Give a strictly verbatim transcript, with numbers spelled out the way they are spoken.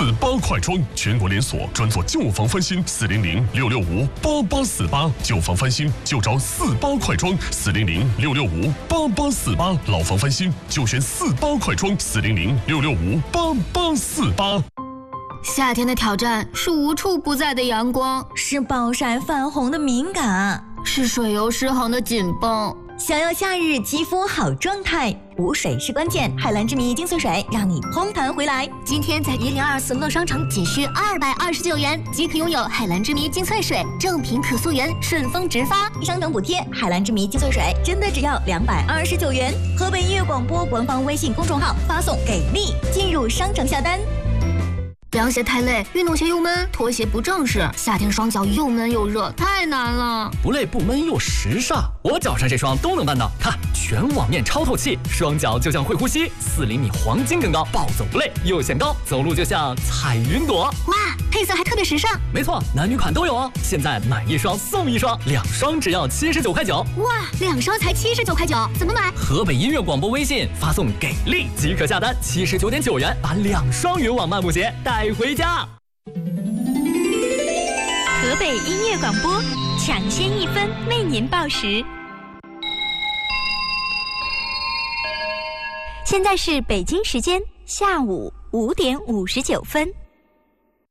八快装，全国连锁，专做旧房翻新。四零零六六五八八四八，旧房翻新就找四八快装。四零零六六五八八四八，老房翻新就选四八快装。四零零六六五八八四八。 夏天的挑战是无处不在的阳光， 是暴晒泛红的敏感， 是水油失衡的紧绷。 想要夏日肌肤好状态，补水是关键。海蓝之谜精粹水让你嘭弹回来。 今天在一零二四乐商城仅需二百二十九元即可拥有海蓝之谜精粹水，正品可溯源，顺丰直发， 商城补贴。海蓝之谜精粹水真的只要两百二十九元。河北音乐广播官方微信公众号发送给力，进入商城下单。 凉鞋太累，运动鞋又闷，拖鞋不正式，夏天双脚又闷又热，太难了。 不累不闷又时尚，我脚上这双都能办到。看，全网面超透气，双脚就像会呼吸，四厘米黄金更高，暴走不累又显高，走路就像踩云朵。 哇，配色还特别时尚。 没错，男女款都有哦。现在买一双送一双，两双只要七十九块九。 哇，两双才七十九块九，怎么买？ 河北音乐广播微信发送给力即可下单，七十九点九元把两双云网漫步鞋带回家。 河北音乐广播，抢先一分为您报时。现在是北京时间下午五点五十九分。